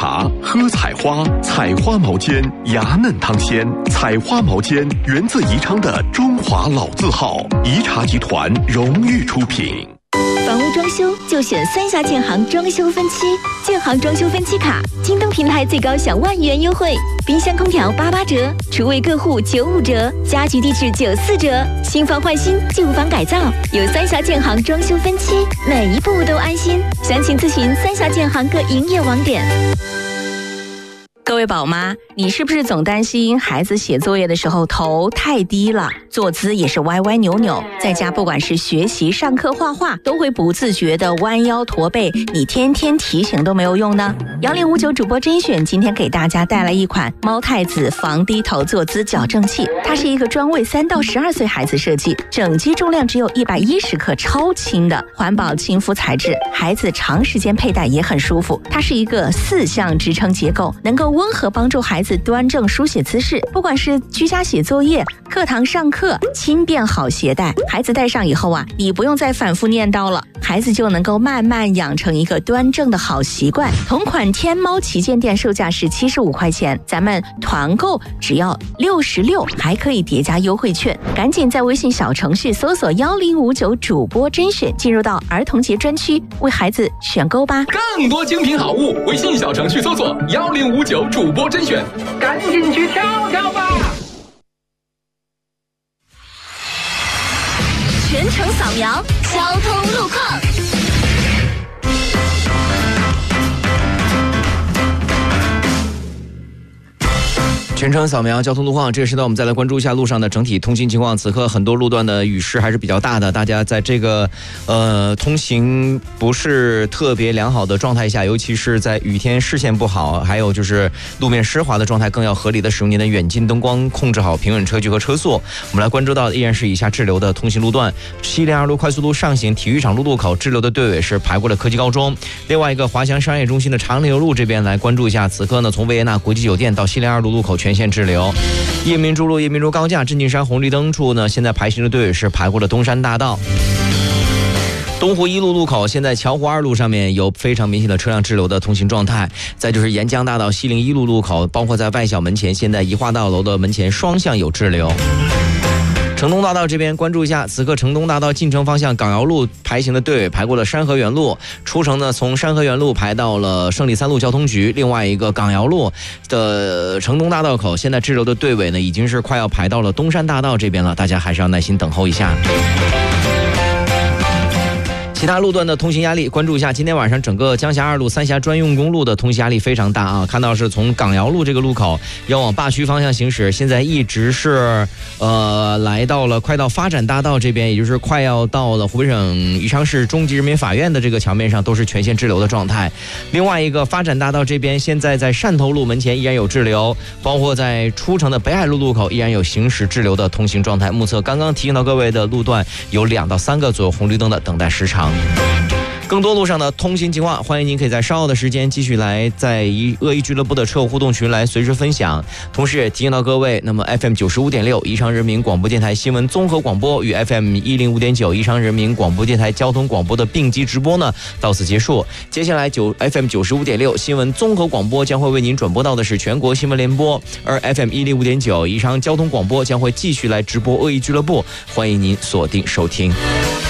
茶，喝彩花，彩花毛尖，牙嫩汤鲜。彩花毛尖源自宜昌的中华老字号，宜茶集团荣誉出品。 房屋装修就选三峡建行装修分期，建行装修分期卡，京东平台最高享10000元优惠，冰箱空调88折，厨卫各户95折，家居地质94折，新房换新，旧房改造，有三峡建行装修分期，每一步都安心。详情咨询三峡建行各营业网点。各位宝妈，你是不是总担心孩子写作业的时候头太低了，坐姿也是歪歪扭扭，在家不管是学习、上课、画画，都会不自觉的弯腰驼背，你天天提醒都没有用呢？幺059主播甄选今天给大家带来一款猫太子防低头坐姿矫正器，它是一个专为3到12岁孩子设计，整机重量只有110克，超轻的环保亲肤材质，孩子长时间佩戴也很舒服。它是一个4项支撑结构，能够温和帮助孩子端正书写姿势，不管是居家写作业、课堂上课，轻便好携带。孩子戴上以后啊，你不用再反复念叨了，孩子就能够慢慢养成一个端正的好习惯。同款天猫旗舰店售价是75块钱，咱们团购只要66，还可以叠加优惠券。赶紧在微信小程序搜索1059主播甄选，进入到儿童节专区，为孩子选购吧。 更多精品好物，微信小程序搜索1059主播甄选，赶紧去挑挑吧！ 全程扫描交通路况。 全程扫描交通路况，这个时段我们再来关注一下路上的整体通行情况。此刻很多路段的雨势还是比较大的，大家在这个通行不是特别良好的状态下，尤其是在雨天视线不好，还有就是路面湿滑的状态，更要合理的使用您的远近灯光，控制好平稳车距和车速。我们来关注到的依然是以下滞留的通行路段：西陵2路快速路上行体育场路路口滞留的队尾是排过了科技高中。另外一个华强商业中心的长柳路这边来关注一下，此刻呢从维也纳国际酒店到西陵2路路口全线滞留。夜明珠路夜明珠高架镇静山红绿灯处呢，现在排行的队尾是排过了东山大道。东湖1路路口，现在乔湖2路上面有非常明显的车辆滞留的通行状态。再就是沿江大道西陵1路路口，包括在外小门前，现在宜化大楼的门前双向有滞留。城东大道这边关注一下，此刻城东大道进城方向港瑶路排行的队尾排过了山河园路，出城呢从山河园路排到了胜利3路交通局。另外一个港瑶路的城东大道口，现在滞留的队尾呢已经是快要排到了东山大道这边了，大家还是要耐心等候一下。其他路段的通行压力，关注一下。今天晚上整个江峡2路三峡专用公路的通行压力非常大啊！看到是从港瑶路这个路口要往灞区方向行驶，现在一直是来到了快到发展大道这边，也就是快要到了湖北省宜昌市中级人民法院的这个桥面上，都是全线滞留的状态。另外一个发展大道这边，现在在汕头路门前依然有滞留，包括在出城的北海路路口依然有行驶滞留的通行状态。目测刚刚提醒到各位的路段有2到3个左右红绿灯的等待时长。更多路上的通行情况，欢迎您可以在稍后的时间继续来在恶意俱乐部的车友互动群来随时分享。同时也提醒到各位，那么 FM 95.6宜昌人民广播电台新闻综合广播与 FM 105.9宜昌人民广播电台交通广播的并机直播呢到此结束。接下来FM 95.6新闻综合广播将会为您转播到的是全国新闻联播，而 FM 105.9宜昌交通广播将会继续来直播恶意俱乐部，欢迎您锁定收听。